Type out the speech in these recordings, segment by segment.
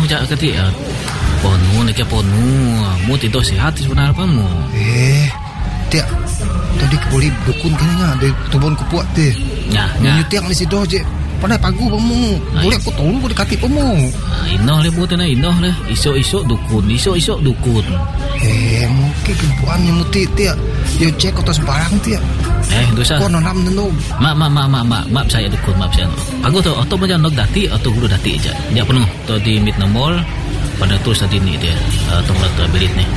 jak kati ponu nak ponu mu tidur sihat sebenarnya apa mu tiak tadi boleh dukun kena ada tubon kupuat teh nyu tiak ni sido je pandai pagu pemu boleh aku tolong aku dekati pemu inoh le buat na inoh le isok dukun mungkin kepuannya muti tiak yo cek atas barang tiak dosa kono nam nenu maaf saya dukun maaf saya aku tu atau macam nok dati atau guru dati aja dia penuh tu di mid mall pada tulis tadi ni dia tonglat belit ni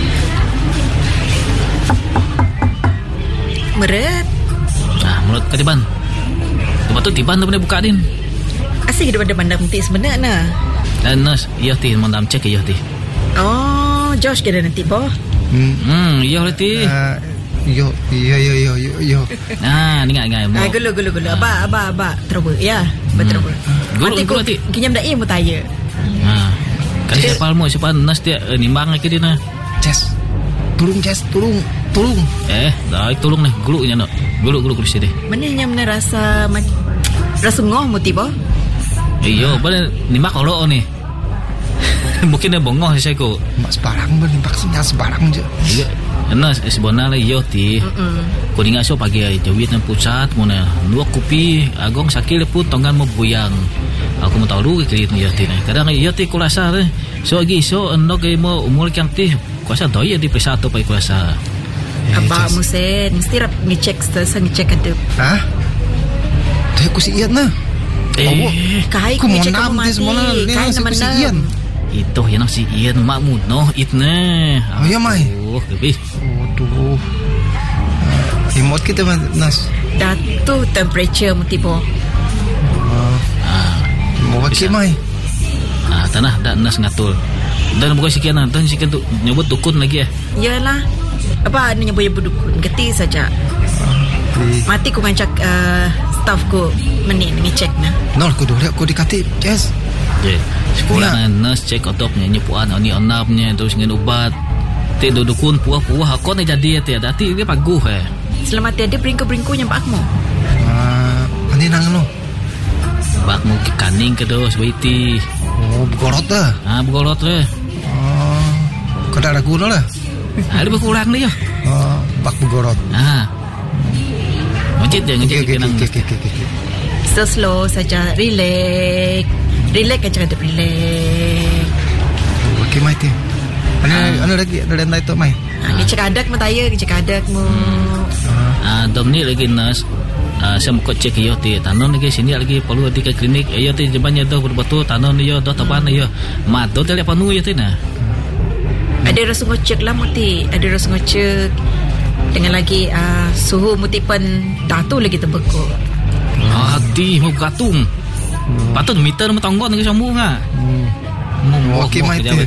meret menurut ketiban lepas tu tiban tu boleh buka din asyik daripada mandam ti sebenarnya dan nas iya ti mandam cek iya ti Josh kira nanti boh iya ti yo ni ngai gulu aba trouble ya betul gulu ti kinyam dai mu tanya kasi siapa nas dia nimbang ke dia na Ces tolong dah tolong nih gulu nya no gulu sini mana rasa ngoh mu tiba iyo boleh nimbak kalau ni mungkin dia bonggoh saya ko mak sebarang nimbak sebarang je iya nas sebenarnya iyo ti ko dinga so pagi jawit na pusat mo na dua kopi agong sakil pun tonggan mo buyang aku mau tahu ke itu iya ti kadang iya ti ko rasa so agi so endok mo umur kang ti kuasa doy di P1 pa kuasa Abah musen mesti rap ngecek ada dia aku si Ian na kai ku mau nam ti semua kai nama si Ian itu yang si Ian makmud no itne ya mai lebih imot kita nas datu temperature mutibo mau pakai mai tanah dak nas ngatul dan bukan sekian dan sekian tu nyebut dukun lagi yalah apa ni nyebut dukun geti saja mati ku ngancak staff ku menin ngecek na nol ku dulu aku dikati yes sekolah nurse cek otop nyepuan oni onapnya terus ngen ubat te dukun puah aku ni jadi te dati dia paguh selamat dia bringku nyampak akmu ani nang no bakmu ke kaning ke dos waiti begorot dah begorot le kada ragu lah ada berkurang ni ya bak begorot ngecit kenang so slow saja relax aja ada relax okey mai ti ana lagi ada lain tu mai ni cekadak mataya cekadak mu domni lagi nas saya mau cek iyo ti tanon lagi sini lagi perlu di ke klinik iyo ti jebannya do betul tanon iyo do taban iyo mat do tele panu iyo ti na ada rasa ngocek lah muti ada rasa ngocek dengan lagi suhu mutipan datu lagi terbeku hati mau gatung patut meter mau tonggon lagi sambung okey mai ti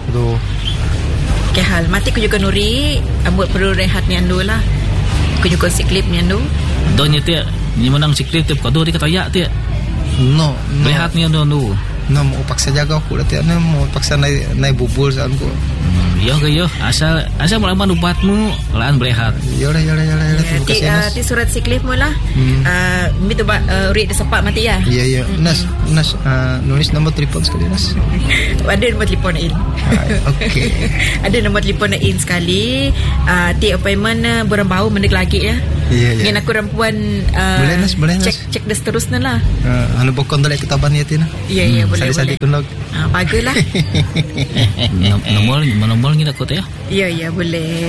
ke hal mati ku juga nuri ambut perlu rehat ni andu lah ku juga siklip ni andu donya ti ni menang siklip ti kado di katayak ti no rehat ni andu no mau paksa jaga aku lah ti mau paksa naik bubul san ku yo asal melawan ubatmu lan berehat yo ti surat siklip mu lah mitu urit sepak mati ya iya nas nulis nombor telefon sekali nas ada nombor telefon in okey ada nombor telefon in sekali ti appointment berembau mendek lagi ya ingin aku rampuan boleh cek dah seterusnya lah anu bokon dalek kitaban ya tina iya boleh kunok baguslah nomor kita kota ya iya boleh